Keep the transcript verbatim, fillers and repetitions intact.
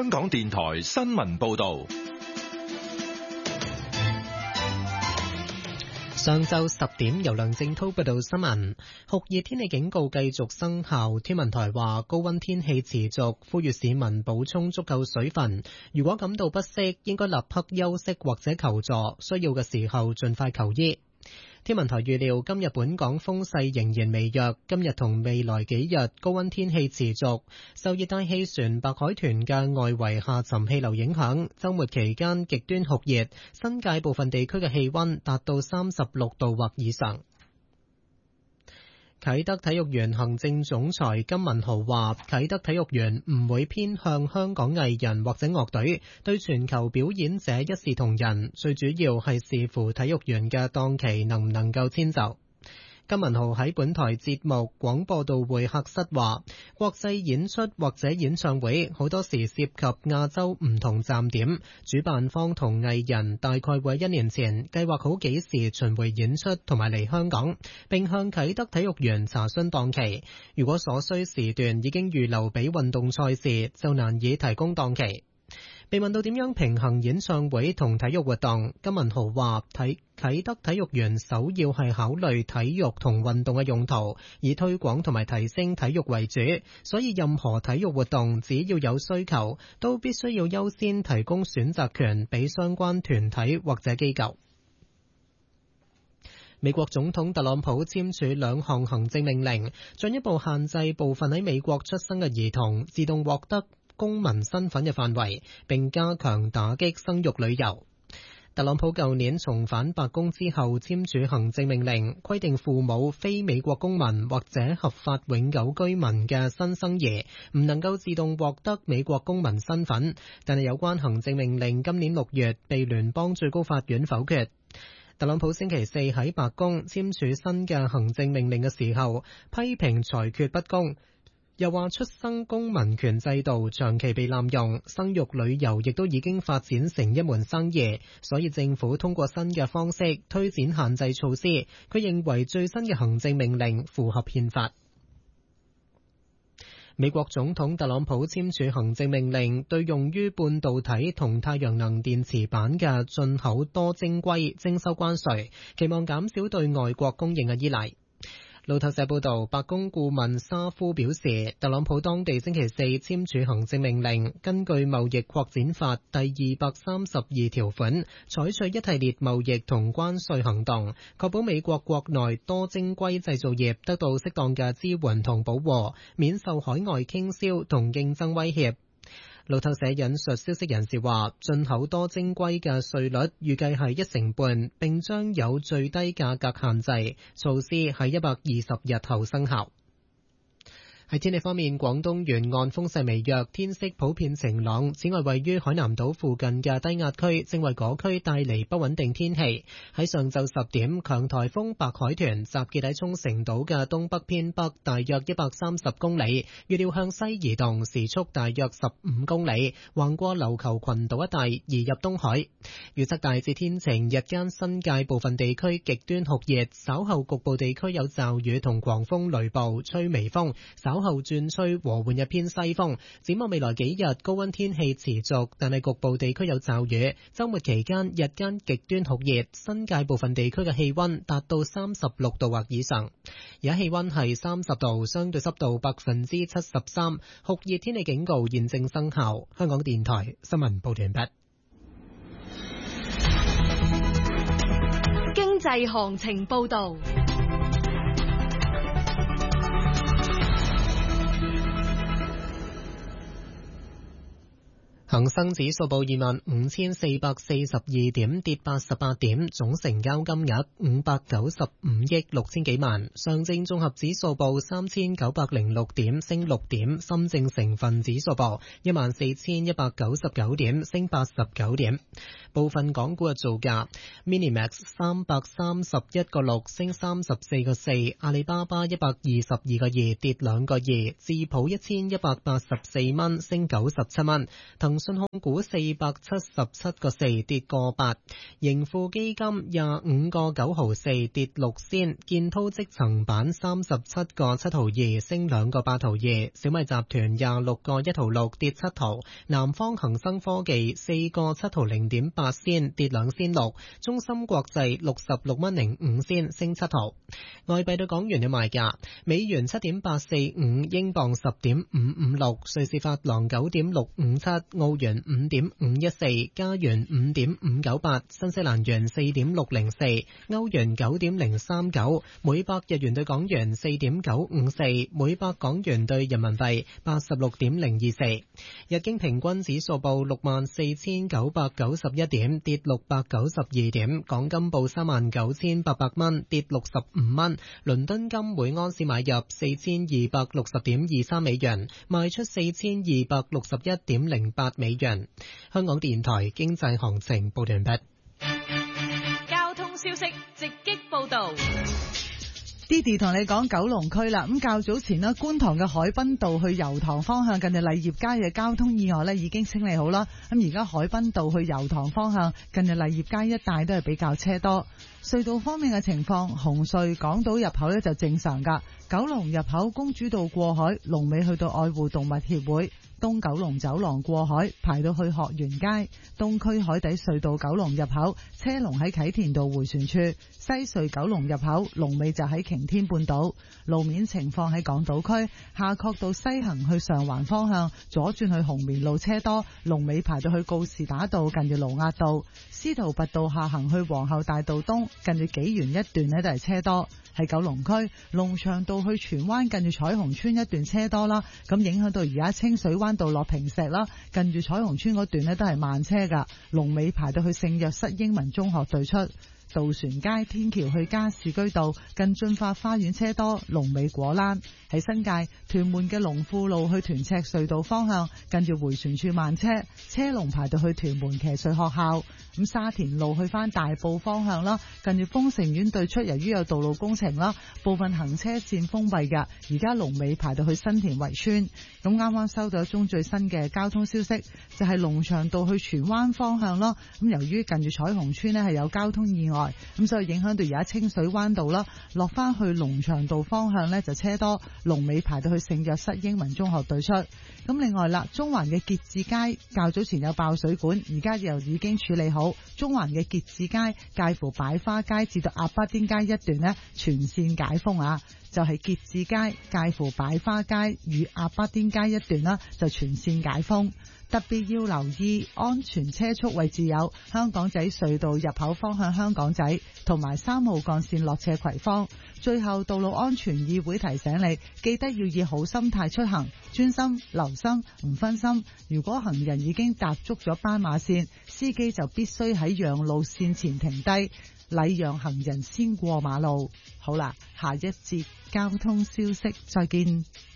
香港電台新聞報道。 上晝十點，由梁正滔報道新聞。酷熱天氣警告繼續生效，天文台話高溫天氣持續，呼籲市民補充足夠水分。如果感到不適，應該立刻休息或者求助，需要嘅時候盡快求醫。天文台預料今日本港風勢仍然微弱，今日同未來幾日高溫天氣持續，受熱帶氣旋白海豚嘅外圍下沉氣流影響，週末期間極端酷熱，新界部分地區嘅氣溫達到三十六度或以上。啟德體育園行政總裁金文豪話，啟德體育園唔會偏向香港藝人或者樂隊，對全球表演者一視同仁，最主要係視乎體育園嘅檔期能唔能夠遷就。金文豪喺本台節目廣播道會客室話，國際演出或者演唱會好多時涉及亞洲唔同站點，主辦方同藝人大概會一年前計劃好幾時巡迴演出同埋嚟香港，並向啟德體育園查詢檔期。如果所需時段已經預留俾運動賽事，就難以提供檔期。被問到點樣平衡演唱會同體育活動，金文豪話：體啟德體育園首要係考慮體育同運動嘅用途，以推廣同埋提升體育為主，所以任何體育活動只要有需求，都必須要優先提供選擇權俾相關團體或者機構。美國總統特朗普簽署兩項行政命令，進一步限制部分喺美國出生嘅兒童自動獲得公民身份嘅範圍，並加強打擊生育旅遊。特朗普舊年重返白宮之後簽署行政命令，規定父母非美國公民或者合法永久居民嘅新生兒唔能夠自動獲得美國公民身份，但係有關行政命令今年六月被聯邦最高法院否決。特朗普星期四喺白宮簽署新嘅行政命令嘅時候，批評裁決不公。又話出生公民權制度長期被濫用，生育旅遊亦都已經發展成一門生意，所以政府通過新嘅方式推展限制措施。佢認為最新嘅行政命令符合憲法。美國總統特朗普簽署行政命令，對用於半導體同太陽能電池板嘅進口多晶硅徵收關稅，期望減少對外國供應嘅依賴。路透社報道，白宮顧問沙夫表示，特朗普當地星期四簽署行政命令，根據貿易擴展法第二百三十二條款，採取一系列貿易同關稅行動，確保美國國內多晶硅製造業得到適當嘅支援同保護，免受海外傾銷同競爭威脅。路透社引述消息人士話，進口多晶硅嘅稅率預計係一成半，並將有最低價格限制，措施喺一百二十日後生效。喺天氣方面，廣東沿岸風勢微弱，天色普遍晴朗。此外，位於海南島附近嘅低壓區正為嗰區帶嚟不穩定天氣。喺上晝十點，強颱風白海豚集結喺沖繩島嘅東北偏北大約一百三十公里，預料向西移動，時速大約十五公里，橫過琉球群島一帶移入東海。預測大致天晴，日間新界部分地區極端酷熱，稍後局部地區有驟雨同狂風雷暴，吹微風，稍後轉吹和緩一偏西風。展望未來幾日高溫天氣持續，但係局部地區有驟雨。週末期間日間極端酷熱，新界部分地區嘅氣溫達到三十六度或以上。而家氣溫係三十度，相對濕度百分之七十三，酷熱天氣警告現正生效。香港電台新聞報道完畢。 經濟行情報道。 恒生指數報二萬五千四百四十二點，跌八十八點，總成交金額五百九十五億六千幾萬。上證綜合指數報三千九百零六點，升六點。深證成分指數報一萬四千一百九十九點，升八十九點。部分港股嘅造價 ：Minimax 三百三十一個六，升三十四個四；阿里巴巴一百二十二個二，跌兩個二；智普一千一百八十四蚊，升九十七蚊；騰訊控股四百七十七個四跌個八，盈富基金廿五個九毫四跌六仙，建滔積層板三十七個七毫二升兩個八毫二，小米集團廿六個一毫六跌七毫，南方恒生科技四個七毫零點八仙跌兩仙六，中芯國際六十六蚊零五仙升七毫。外幣對港元嘅賣價：美元七點八四五，英鎊十點五五六，瑞士法郎九點六五七，澳元五點五一四，加元五點五九八，新西蘭元四點六零四，歐元九點零三九，每百日元對港元四點九五四，每百港元對人民幣八十六點零二四。日經平均指數報六萬四千九百九十一點，跌六百九十二點。港金報三萬九千八百蚊，跌六十五蚊。倫敦金每安士買入四千二百六十點二三美元，賣出四千二百六十一點零八美元。香港電台經濟行情報完畢。 交通消息直擊報道。 Didi 同你講九龍區啦，咁較早前呢，觀塘嘅海濱道去油塘方向近住麗業街嘅交通意外呢已經清理好啦。咁而家海濱道去油塘方向近住麗業街一帶都係比較車多。隧道方面嘅情況，紅隧港島入口呢就正常噶，九龍入口公主道過海，龍尾去到愛護動物協會。東九龍走廊過海排到去學園街，東區海底隧道九龍入口車龍喺啟田道迴旋處，西隧九龍入口龍尾就喺擎天半島。路面情況喺港島區夏慤道西行去上環方向左轉去紅棉路車多，龍尾排到去告士打道近住盧押道。司徒拔道下行去皇后大道東近住紀元一段呢都係車多。喺九龍區龍翔道去荃灣近住彩虹村一段車多啦，咁影響到而家清水灣道落坪石啦，近住彩虹村嗰段呢都係慢車噶，龍尾排到去聖若瑟英文中學對出。渡船街天橋去加士居道近駿發花園車多，龍尾果欄。喺新界屯門嘅龍富路去屯赤隧道方向近住迴旋處慢車，車龍排到去屯門騎術學校。咁沙田路去翻大埔方向啦，近住豐盛苑對出，由於有道路工程啦，部分行車線封閉嘅，而家龍尾排到去新田圍村。咁啱啱收到一宗最新嘅交通消息，就係龍翔道去荃灣方向啦。咁由於近住彩虹村呢係有交通意外，咁所以影響到而家清水灣道啦，落翻去龍翔道方向呢就車多，龍尾排到去聖若瑟英文中學對出。咁另外啦，中環嘅結志街較早前有爆水管，而家又已經處理好。中環嘅結志街介乎擺花街至到鴨巴甸街一段呢全線解封啊，就係結志街介乎擺花街與鴨巴甸街一段啦，就全線解封。特別要留意安全車速位置有香港仔隧道入口方向香港仔，同埋三號幹線落斜葵芳。最後，道路安全議會提醒你，記得要以好心態出行，專心留心唔分心。如果行人已經踏足咗斑馬線，司機就必須喺讓路線前停低，禮讓行人先過馬路。好啦，下一節交通消息再見。